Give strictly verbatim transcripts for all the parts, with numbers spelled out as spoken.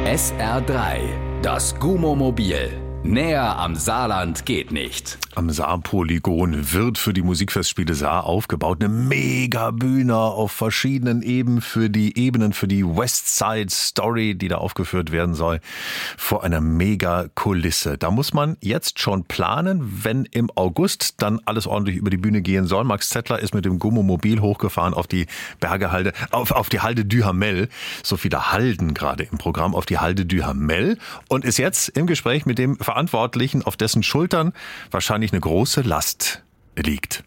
S R drei, das Gummomobil. Näher am Saarland geht nicht. Am Saarpolygon wird für die Musikfestspiele Saar aufgebaut. Eine Megabühne auf verschiedenen Ebenen für die Ebenen für die Westside Story, die da aufgeführt werden soll, vor einer Megakulisse. Da muss man jetzt schon planen, wenn im August dann alles ordentlich über die Bühne gehen soll. Max Zettler ist mit dem Gummomobil hochgefahren auf die Bergehalde, auf, auf die Halde du Hamel. So viele Halden gerade im Programm, auf die Halde du Hamel, und ist jetzt im Gespräch mit dem Verantwortlichen, auf dessen Schultern wahrscheinlich eine große Last liegt.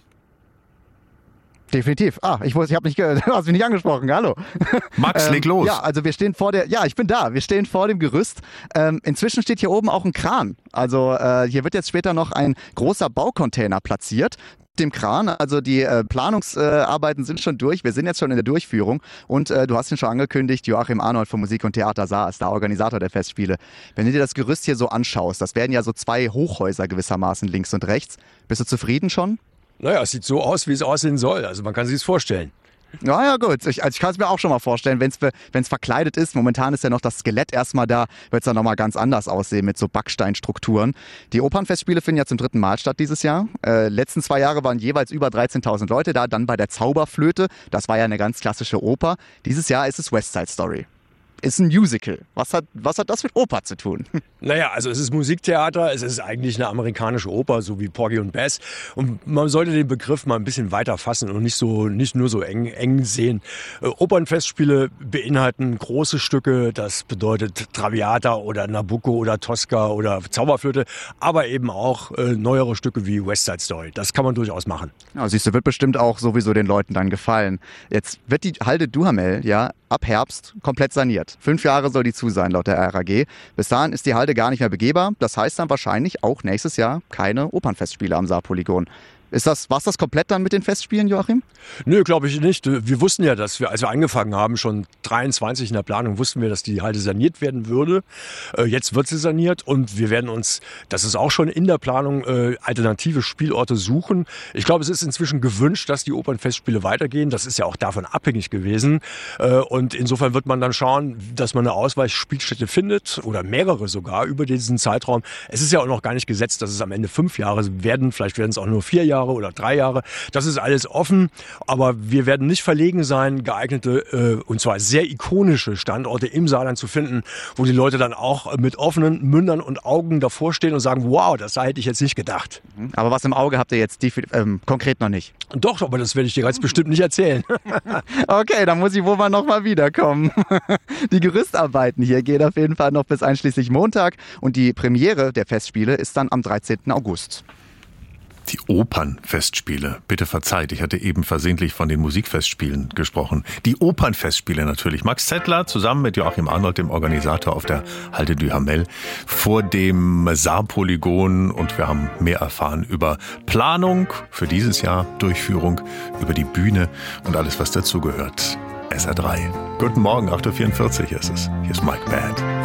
Definitiv. Ah, ich wusste, ich habe nicht, du hast mich nicht angesprochen. Hallo. Max, leg los. Ähm, ja, also wir stehen vor der, ja, ich bin da. Wir stehen vor dem Gerüst. Ähm, inzwischen steht hier oben auch ein Kran. Also äh, hier wird jetzt später noch ein großer Baucontainer platziert. Dem Kran, also die äh, Planungsarbeiten äh, sind schon durch, wir sind jetzt schon in der Durchführung und äh, du hast ihn schon angekündigt, Joachim Arnold von Musik und Theater Saar ist der Organisator der Festspiele. Wenn du dir das Gerüst hier so anschaust, das werden ja so zwei Hochhäuser gewissermaßen links und rechts. Bist du zufrieden schon? Naja, es sieht so aus, wie es aussehen soll, also man kann sich es vorstellen. Ja, ja, gut. Ich, also ich kann es mir auch schon mal vorstellen, wenn es verkleidet ist. Momentan ist ja noch das Skelett erstmal da, wird es dann nochmal ganz anders aussehen mit so Backsteinstrukturen. Die Opernfestspiele finden ja zum dritten Mal statt dieses Jahr. Äh, letzten zwei Jahre waren jeweils über dreizehntausend Leute da, dann bei der Zauberflöte. Das war ja eine ganz klassische Oper. Dieses Jahr ist es West Side Story. Ist ein Musical. Was hat, was hat das mit Oper zu tun? Naja, also es ist Musiktheater, es ist eigentlich eine amerikanische Oper, so wie Porgy und Bess. Und man sollte den Begriff mal ein bisschen weiter fassen und nicht so, nicht nur so eng, eng sehen. Äh, Opernfestspiele beinhalten große Stücke, das bedeutet Traviata oder Nabucco oder Tosca oder Zauberflöte, aber eben auch äh, neuere Stücke wie West Side Story. Das kann man durchaus machen. Ja, siehst du, wird bestimmt auch sowieso den Leuten dann gefallen. Jetzt wird die Halde du Hamel ja ab Herbst komplett saniert. Fünf Jahre soll die zu sein, laut der R A G. Bis dahin ist die Halde gar nicht mehr begehbar. Das heißt dann wahrscheinlich auch nächstes Jahr keine Opernfestspiele am Saarpolygon. Ist das, war's das komplett dann mit den Festspielen, Joachim? Nö, glaube ich nicht. Wir wussten ja, dass wir, als wir angefangen haben, schon dreiundzwanzig in der Planung, wussten wir, dass die Halde saniert werden würde. Jetzt wird sie saniert und wir werden uns, das ist auch schon in der Planung, alternative Spielorte suchen. Ich glaube, es ist inzwischen gewünscht, dass die Opernfestspiele weitergehen. Das ist ja auch davon abhängig gewesen. Und insofern wird man dann schauen, dass man eine Ausweichspielstätte findet oder mehrere sogar über diesen Zeitraum. Es ist ja auch noch gar nicht gesetzt, dass es am Ende fünf Jahre werden. Vielleicht werden es auch nur vier Jahre oder drei Jahre. Das ist alles offen, aber wir werden nicht verlegen sein, geeignete äh, und zwar sehr ikonische Standorte im Saarland zu finden, wo die Leute dann auch mit offenen Mündern und Augen davor stehen und sagen, wow, das hätte ich jetzt nicht gedacht. Aber was im Auge habt ihr jetzt die, ähm, konkret noch nicht? Doch, aber das werde ich dir ganz bestimmt nicht erzählen. Okay, dann muss ich wohl mal noch mal wiederkommen. Die Gerüstarbeiten hier gehen auf jeden Fall noch bis einschließlich Montag und die Premiere der Festspiele ist dann am dreizehnten August. Die Opernfestspiele. Bitte verzeiht, ich hatte eben versehentlich von den Musikfestspielen gesprochen. Die Opernfestspiele natürlich. Max Zettler zusammen mit Joachim Arnold, dem Organisator auf der Halde du Hamel, vor dem Saarpolygon. Und wir haben mehr erfahren über Planung für dieses Jahr, Durchführung, über die Bühne und alles, was dazugehört. S R drei. Guten Morgen, acht Uhr vierundvierzig ist es. Hier ist Mike Badd.